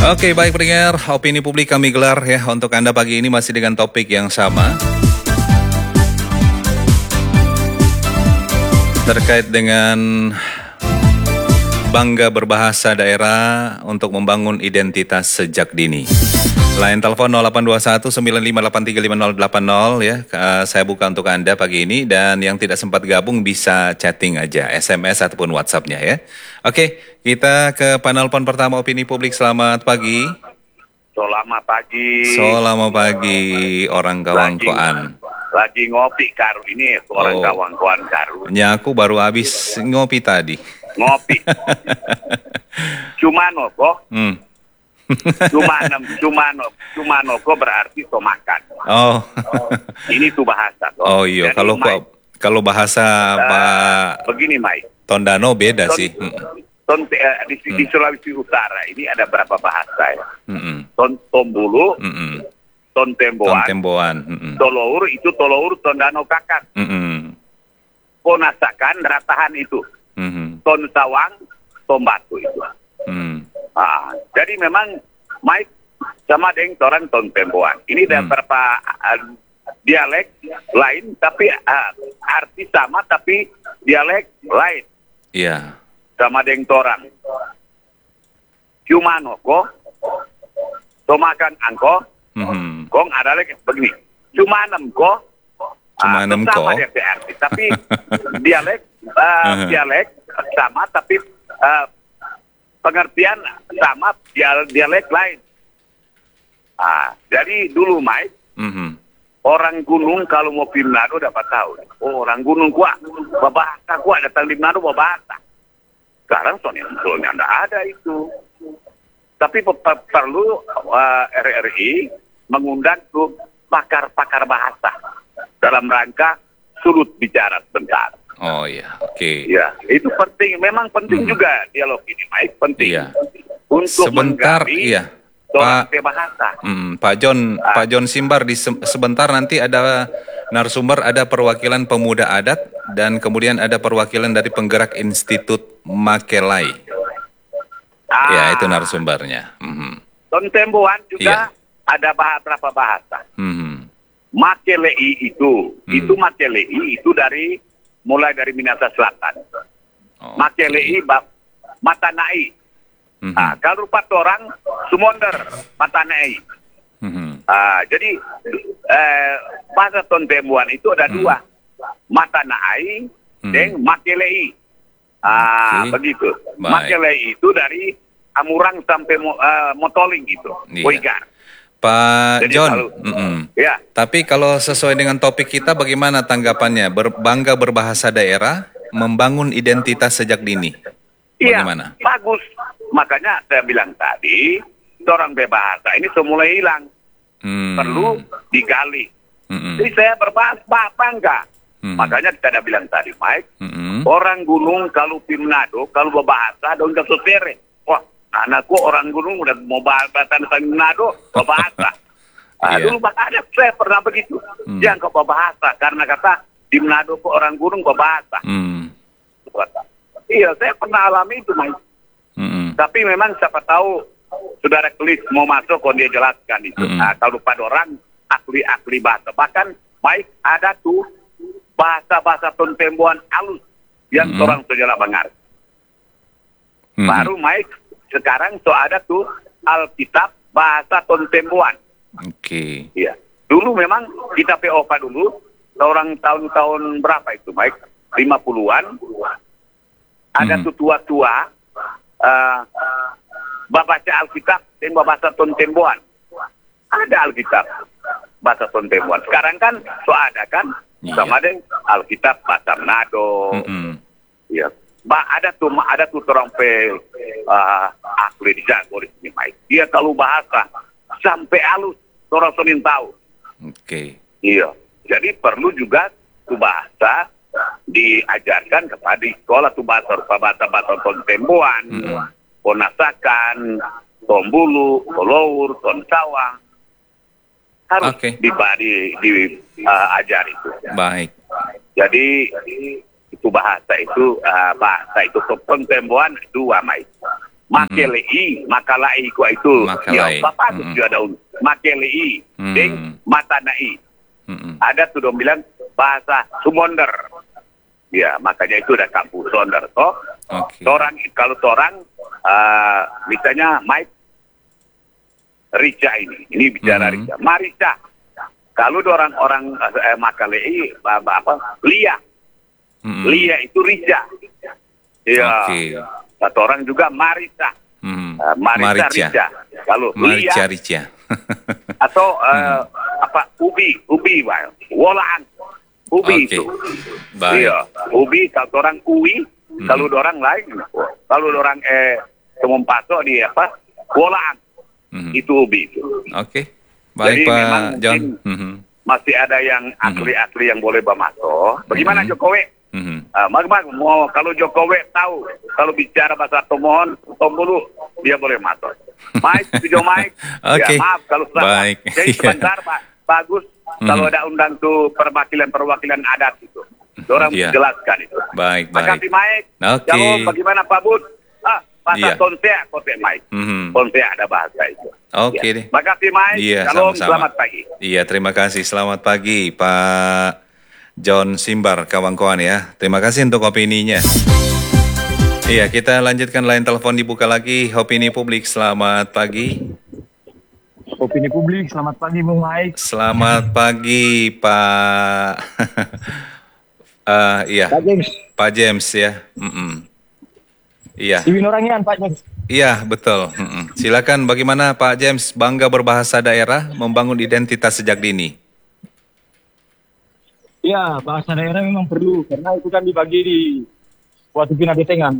Oke, baik pendengar, opini publik kami gelar ya untuk Anda pagi ini masih dengan topik yang sama. Terkait dengan bangga berbahasa daerah untuk membangun identitas sejak dini. Line telepon 0821 9583 5080 ya. Saya buka untuk Anda pagi ini, dan yang tidak sempat gabung bisa chatting aja, SMS ataupun WhatsApp-nya ya. Oke, kita ke panelpon pertama opini publik. Selamat pagi. Selamat pagi. Selamat pagi orang Kawangkoan. Lagi ngopi Karu ini orang Kawangkoan Karu. Aku baru habis ngopi tadi. Ngopi. Cuma nopo. Cuma nopo berarti to makan. Oh. Ini tuh bahasa. Oh iya, kalau bahasa Pak begini, Mai. Tondano beda sih. Di Sulawesi Utara ini ada berapa bahasa ya? Tombulu, Temboan, Tolour itu Tolour Tondano Kakak. Ponasakan ratahan itu. Ton Sawang, Tombatu itu. Jadi memang Mike sama dengan orang Ton Temboan. Ini ada beberapa dialek lain, tapi arti sama tapi dialek lain. Iya. Sama dengan orang. Cuma noko, tomakan angko, kong ada lagi begini. Cuma nemko, sama dia arti, tapi dialek sama, tapi pengertian sama dialek lain. Jadi dulu Mike, orang gunung kalau mau pergi Manado dapat tahu. Oh, orang gunung kuat, bahasa kuat datang di Manado bahasa. Sekarang soalnya tidak ada itu. Tapi perlu RRI mengundang tuh pakar-pakar bahasa dalam rangka sulut bicara sebentar. Oh iya, oke. Ya, itu penting. Memang penting juga dialog ini, Mike. Penting. Iya. Untuk sebentar, iya. Pak bahasa. Pak John Simbar sebentar nanti ada narasumber, ada perwakilan pemuda adat dan kemudian ada perwakilan dari penggerak Institut Makelai. Ya, itu narasumbernya. Ton Temboan juga ada berapa bahasa. Makelai itu Makelai itu mulai dari Minahasa Selatan. Makelai Matanai. Kalau 4 orang Sumonder Matanai. Jadi bahasa Ton Temboan itu ada 2, Matanai dan Makelai. Begitu. Makelai itu dari Amurang sampai Motoling gitu. Boygar. Pak jadi John, ya. Tapi kalau sesuai dengan topik kita, bagaimana tanggapannya? Bangga berbahasa daerah, membangun identitas sejak dini. Bagaimana? Iya, bagus. Makanya saya bilang tadi, orang berbahasa ini semula hilang. Perlu digali. Jadi saya berbahasa bangga. Makanya kita ada bilang tadi, Mike, orang gunung kalau di Manado, kalau berbahasa, ada udah sosere. Wah, anakku orang gunung udah mau bahasa di Manado, berbahasa. Dulu makanya saya pernah begitu. Jangan kau berbahasa, karena kata di Manado kok orang gunung berbahasa. Iya, saya pernah alami itu, Mike. Tapi memang siapa tahu saudara Klis mau masuk, kalau dia jelaskan itu. Kalau pada orang ahli bahasa, bahkan Mike ada tuh bahasa-bahasa Ton Temboan halus yang orang sejarah bangar. Baru Mike sekarang ada tuh Alkitab bahasa Ton Temboan. Oke. Iya. Dulu memang kita POK dulu, orang tahun berapa itu Mike? 50-an. Ada tuh tua-tua baca Alkitab dan bahasa Ton Temboan. Ada Alkitab bahasa Ton Temboan. Sekarang kan ada kan? Sama dengan Alkitab bahasa Manado. Ya. Ada tuh terompe ahli di jago di sini, Mike. Dia kalau bahasa sampai halus, orang Senin tahu. Oke. Iya. Jadi perlu juga tuh bahasa diajarkan kepada di sekolah tuh bahasa Ton Temboan, Ponasakan, Tombulu, Tolour, Ton Sawang. Harus diajar itu. Baik. Jadi itu bahasa itu Ton Temboan 2, Mai. Makelei, makalai ku itu. Makalai. Ya, apa itu ada makelei, deng matanai. Ada tuh dong bilang bahasa Sumonder. Ya, makanya itu ada kampus Sonder toh. Okay. Kalau orang misalnya Mike Rica ini bicara Rica. Marica. Kalau orang-orang Makalei apa Lia. Lia itu Rica. Ya. Okay. Satu orang juga Marisa. Marisa Rica. Kalau Lia Rica. atau apa Ubi Wolaan. Ubi itu. Iya, ubi kalau orang kui, kalau orang lain, kalau orang Temumpaso di apa? Wolaan. Itu ubi itu. Oke. Baik, jadi Pak memang John. Masih ada yang asli-asli yang boleh bermasuk. Bagaimana Jokowi? Mau kalau Jokowi tahu kalau bicara bahasa Tomohon, Tombulu dia boleh masuk. Mike, video Mike. Oke. Ya, maaf kalau salah. Baik. Jadi sebentar Pak, bagus. Kalau ada undang tuh perwakilan adat itu, orang jelaskan itu. Baik. Makasih Mike. Kalau bagaimana Pak Bud? Bahasa Tonsea, Kote Mike. Tonsea ada bahasa itu. Oke deh. Makasih Mike. Salam, selamat pagi. Iya, terima kasih. Selamat pagi Pak John Simbar, kawan-kawan ya. Terima kasih untuk opininya. Iya, kita lanjutkan line telepon dibuka lagi. Opini publik, selamat pagi. Opini publik, selamat pagi Bung Mike. Selamat pagi Pak. Iya. Pak James ya. Iya. Iwin Orangian Pak James. Iya betul. Silakan, bagaimana Pak James bangga berbahasa daerah, membangun identitas sejak dini? Iya, bahasa daerah memang perlu karena itu kan dibagi di Watu Pina Betengan.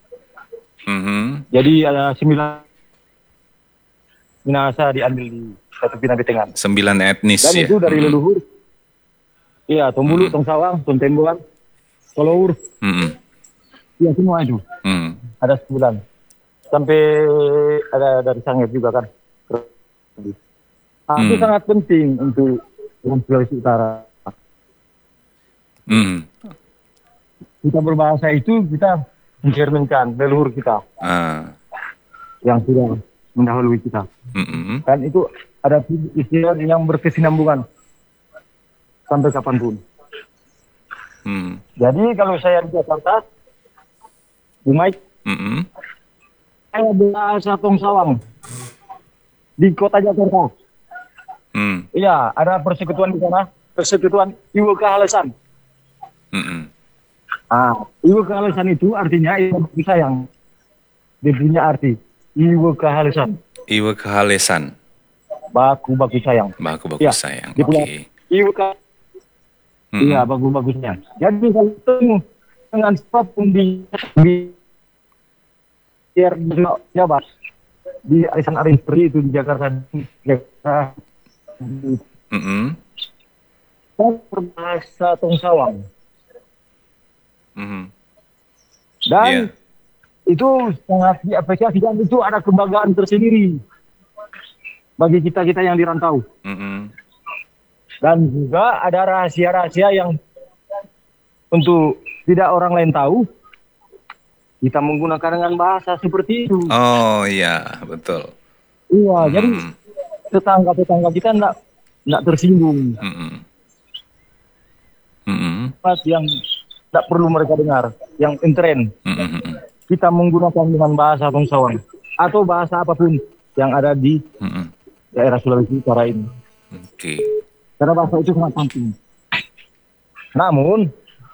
Jadi ada 9 Minahasa diambil di Watu Pina Betengan. 9 etnis. Dan itu dari leluhur. Iya, Tombulu, Tongsawang, Tontemboan, Tolour. Iya semua itu. Ada 9. Sampai ada dari Sangir juga kan. Itu sangat penting untuk Sulawesi Utara. Kita berbahasa itu kita mencerminkan leluhur kita yang sudah mendahului kita. Dan itu ada istilah yang berkesinambungan sampai kapanpun. Jadi kalau saya di Jakarta, Bu Mike, saya bahasa Tongsawang di kota Jakarta. Iya, ada persekutuan di sana, persekutuan Iwo Kahalesan. Iwo Kahalesan itu artinya Iwo sayang. Dia punya arti Iwo Kahalesan. Iwo Kahalesan. Baku sayang. Baku sayang. Oke. Iwo Iya, bagus-bagusnya. Jadi kalau ketemu dengan siapapun di Jawa di arisan seperti itu di Jakarta. Berbahasa Tongsawang. Dan itu sangat diapresiasi dan itu ada kebanggaan tersendiri bagi kita yang di rantau. Dan juga ada rahasia-rahasia yang untuk tidak orang lain tahu, kita menggunakan dengan bahasa seperti itu. Oh iya, betul. Iya, jadi tetangga-tetangga kita enggak tersinggung. Yang tidak perlu mereka dengar, yang intern. Kita menggunakan dengan bahasa Tongsawang atau bahasa apapun yang ada di daerah Sulawesi Utara ini. Karena bahasa itu sangat penting. Namun,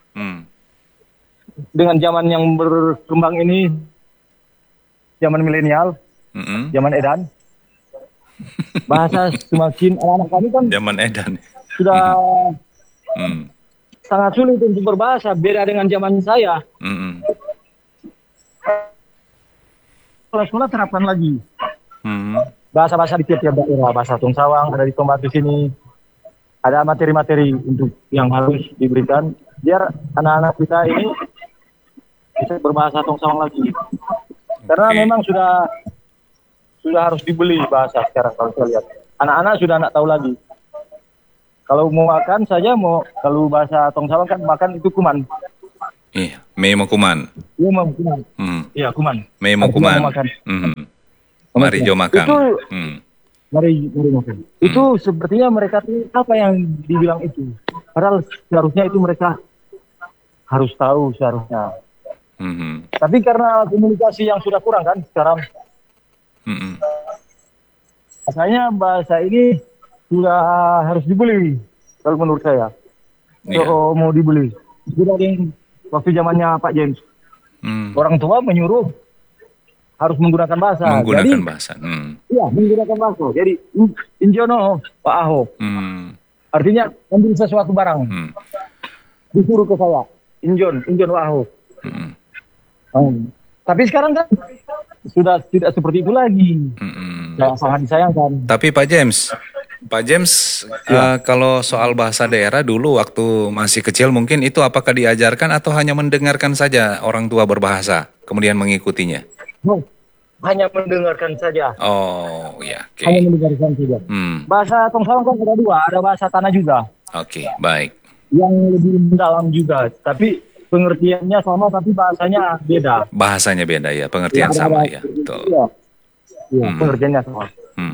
dengan zaman yang berkembang ini, zaman milenial, zaman edan, bahasa semakin anak-anak kami kan zaman edan sudah sangat sulit untuk berbahasa. Beda dengan zaman saya. Sekolah terapkan lagi bahasa-bahasa di tiap-tiap daerah. Bahasa Tongsawang ada di Tombak di sini. Ada materi-materi untuk yang harus diberikan biar anak-anak kita ini bisa berbahasa Tongsawang lagi. Karena memang sudah harus dibeli bahasa sekarang kalau saya lihat. Anak-anak sudah tidak tahu lagi. Kalau mau makan saja kalau bahasa Tongsawang kan makan itu kuman. Iya, Memo Kuman. Kuman. Iya, Kuman. Memo Kuman. Mari jo makan. Itu, mari makan. Itu sepertinya mereka tuh apa yang dibilang itu. Padahal seharusnya itu mereka harus tahu seharusnya. Tapi karena komunikasi yang sudah kurang kan sekarang. Makanya bahasa ini sudah harus dibeli kalau menurut saya. Kalau mau dibeli. Sudah waktu zamannya Pak James. Orang tua menyuruh harus menggunakan bahasa. Menggunakan bahasa. Iya, menggunakan bahasa. Jadi injono Pak Ahok. Artinya ambil sesuatu barang. Disuruh ke saya. Injon Pak Ahok. Tapi sekarang kan sudah tidak seperti itu lagi. Sangat disayangkan. Tapi Pak James, kalau soal bahasa daerah dulu waktu masih kecil mungkin itu apakah diajarkan atau hanya mendengarkan saja orang tua berbahasa kemudian mengikutinya? Hanya mendengarkan saja. Oh ya, oke. Hanya mendengarkan saja. Bahasa Tongsawang kan ada dua, ada bahasa tanah juga. Oke, baik. Yang lebih mendalam juga, tapi pengertiannya sama tapi bahasanya beda. Bahasanya beda ya, pengertian sama ya. Iya, pengertiannya sama.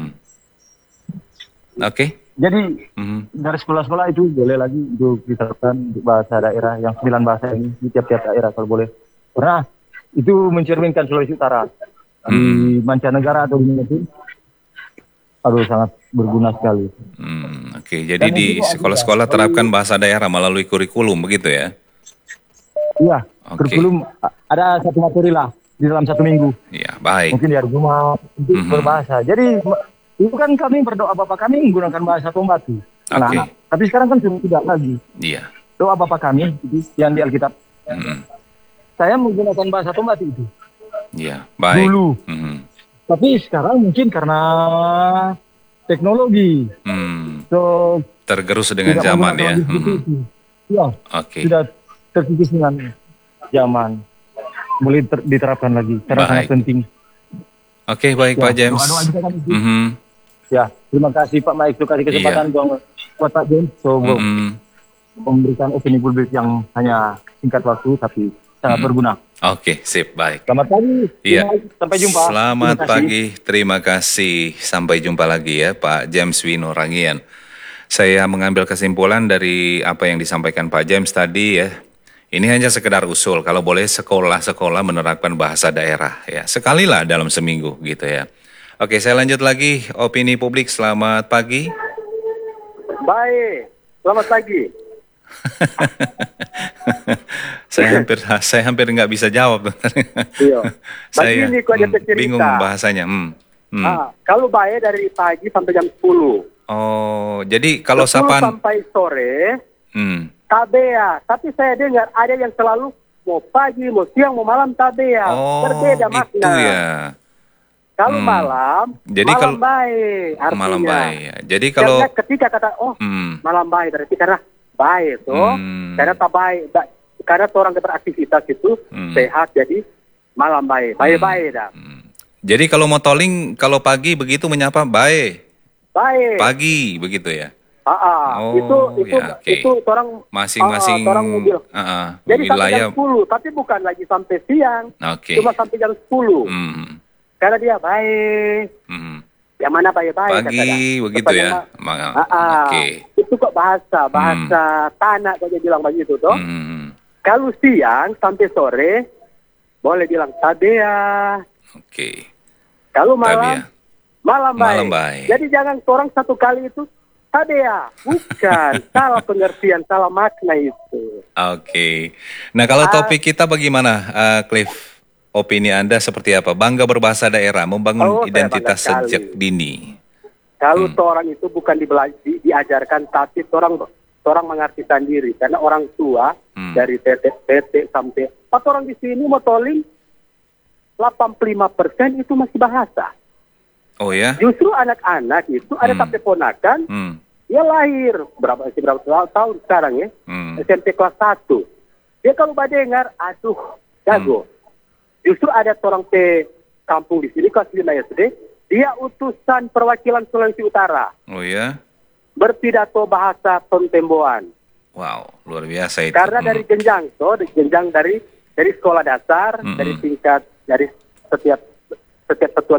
Oke. Jadi dari sekolah-sekolah itu boleh lagi untuk diterapkan bahasa daerah yang 9 bahasa ini di tiap-tiap daerah kalau boleh. Karena itu mencerminkan Sulawesi Utara di mancanegara atau di mana itu. Aduh, sangat berguna sekali. Oke, jadi di sekolah-sekolah terapkan bahasa daerah melalui kurikulum begitu ya? Iya, kurikulum ada satu materi lah di dalam 1 minggu. Iya, baik. Mungkin di hari Jumat untuk berbahasa. Jadi itu kan kami berdoa Bapak kami menggunakan bahasa Tombatu. Nah, tapi sekarang kan sudah tidak lagi. Iya. Doa Bapak kami yang di Alkitab. Saya menggunakan bahasa Tombatu itu. Iya, baik. Dulu. Tapi sekarang mungkin karena teknologi. So, tergerus dengan zaman ya. Iya. Sudah terkikis dengan zaman. Boleh diterapkan lagi karena sangat penting. Oke, baik Pak James. Ya, terima kasih Pak Mike sudah kasih kesempatan buat Pak James memberikan opini publik yang hanya singkat waktu tapi sangat berguna. Oke, sip, baik. Selamat pagi. Iya. Sampai jumpa. Selamat pagi. Terima kasih. Sampai jumpa lagi ya Pak James Wino Rangian. Saya mengambil kesimpulan dari apa yang disampaikan Pak James tadi ya. Ini hanya sekedar usul, kalau boleh sekolah-sekolah menerapkan bahasa daerah ya. Sekalilah dalam seminggu gitu ya. Oke, saya lanjut lagi. Opini publik, selamat pagi. Baik, selamat pagi. saya hampir nggak bisa jawab. Iya. Saya bingung bahasanya. Kalau baik dari pagi sampai jam 10. Oh, jadi kalau sapaan sampai sore, tabea. Tapi saya dengar ada yang selalu mau pagi, mau siang, mau malam tabea. Berbeda makna. Itu ya. Kalau malam, jadi malam baik artinya. Malam baik. Ya. Jadi kalau karena ketika kata malam baik berarti karena baik tuh. Karena tak baik, karena orang beraktivitas itu sehat jadi malam baik. Baik-baik dah. Jadi kalau mau tolling kalau pagi begitu menyapa baik. Baik. Pagi begitu ya. Itu orang masing-masing orang mobil. Jadi wilayah. sampai jam 10, tapi bukan lagi sampai siang. Cuma sampai jam 10. Karena dia baik. Yang mana baik-baik pagi begitu ya. Itu kok bahasa tanah kok dia bilang begitu toh. Kalau siang sampai sore boleh bilang tabea. Kalau malam baik. Jadi jangan orang satu kali itu tabea. Bukan. Salah pengertian, salah makna itu. Nah kalau topik kita bagaimana, Cliff? Opini Anda seperti apa? Bangga berbahasa daerah, membangun identitas sejak dini. Kalau orang itu bukan diajarkan, tapi orang mengerti sendiri. Karena orang tua dari tetek sampai orang di sini motoling 85% itu masih bahasa. Oh ya? Justru anak-anak itu ada tapi ponakan, dia lahir berapa tahun sekarang ya? SMP kelas 1. Dia kalau dengar, aduh, jago. Justru ada orang ke kampung di sini kelas 5 SD, dia utusan perwakilan Sulawesi Utara. Oh ya? Berpidato bahasa Tontemboan. Wow, luar biasa itu. Karena dari jenjang dari sekolah dasar, dari tingkat dari setiap satuan